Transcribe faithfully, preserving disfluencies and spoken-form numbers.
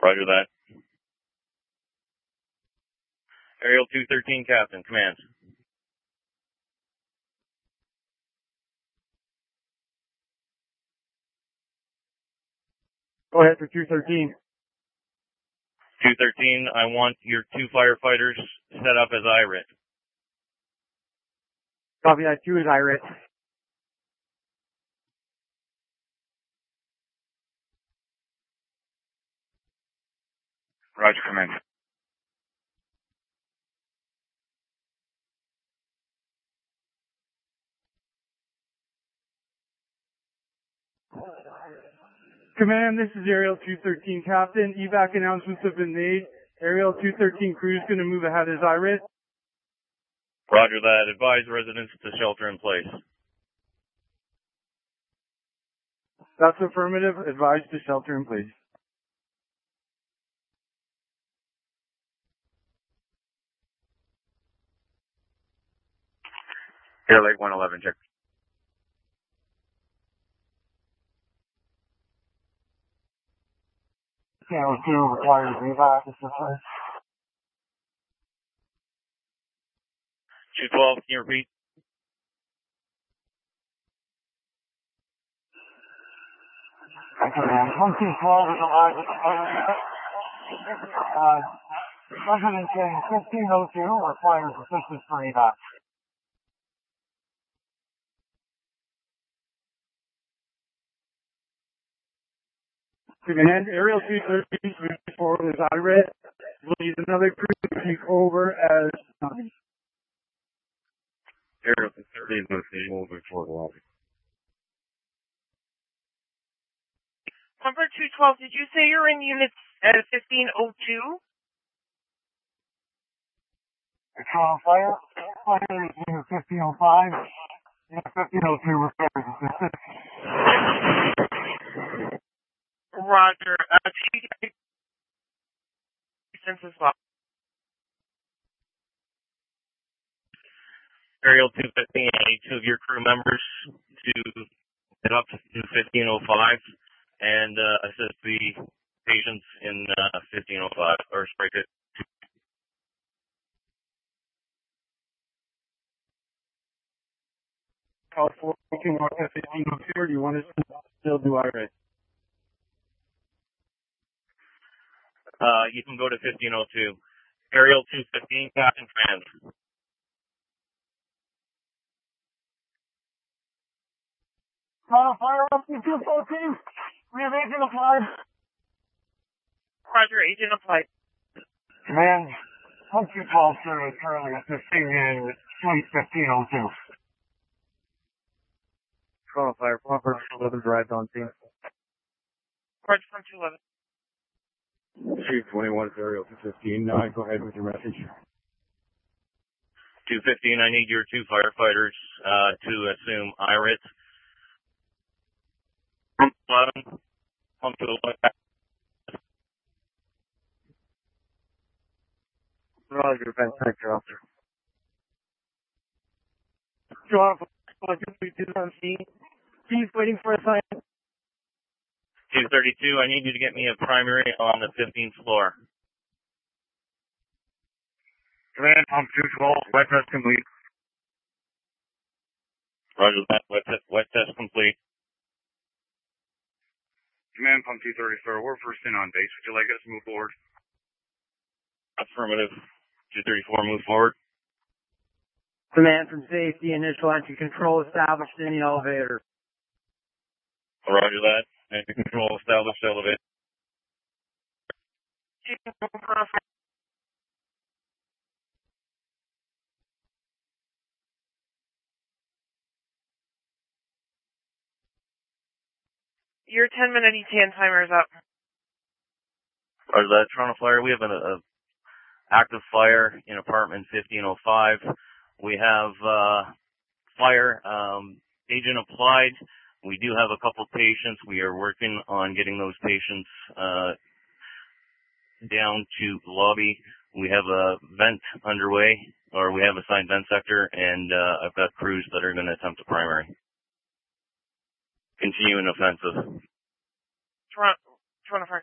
Roger that. Aerial two thirteen, Captain, command. Go ahead for two thirteen. two thirteen, I want your two firefighters set up as I R I T. Copy that, two is I R I T. Roger, command. Command, this is Aerial two thirteen, Captain. Evac announcements have been made. Aerial two thirteen crew is going to move ahead as I R I T. Roger that. Advise residents to shelter in place. That's affirmative. Advise to shelter in place. Air Lake one eleven, check. Channel two requires evac assistance. two twelve, can you repeat? Command, one two twelve is alive. Uh, resident saying fifteen oh two requires assistance for evac. Command, Aerial two thirteen moving forward as I R I T. We'll need another crew to take over as Aerial two thirteen moving forward lobby. Number two twelve, did you say you're in unit at fifteen oh two? It's on fire. Fire is unit fifteen oh five. Unit fifteen oh two requires assistance. Roger. Uh, since as well. Aerial two fifteen, I need two of your crew members to head up to fifteen oh five and uh, assist the patients in uh, fifteen oh five, or strike it. Call for fifteen oh two, or do you want us to still do I R I T? Uh, you can go to fifteen oh two. Aerial two fifteen, Captain command. Call fire up to two fourteen. We have agent applied. Roger, agent applied. Command, one two twelve sir is currently assisting in suite fifteen oh two. Call fire, proper eleven arrived on scene. Roger from two eleven. Chief twenty-one, Aerial two fifteen. Now go ahead with your message. two fifteen, I need your two firefighters uh, to assume I R I T. eleven, pump to eleven. Roger, event sector officer. John, on scene. Chief waiting for a sign. two thirty-two, I need you to get me a primary on the fifteenth floor. Command, pump two twelve, wet test complete. Roger that, wet test, wet test complete. Command, pump two thirty, sir. We're first in on base. Would you like us to move forward? Affirmative. two thirty-four, move forward. Command from safety, initial entry control established in the elevator. Roger that. Entry control established, elevator. Your ten minute E T N timer is up. Roger that, Toronto Fire. We have an a active fire in apartment fifteen oh five. We have uh, fire um, agent applied. We do have a couple patients. We are working on getting those patients uh, down to the lobby. We have a vent underway, or we have assigned vent sector, and uh, I've got crews that are going to attempt a primary. Continuing offensive. Toronto, Toronto Fire.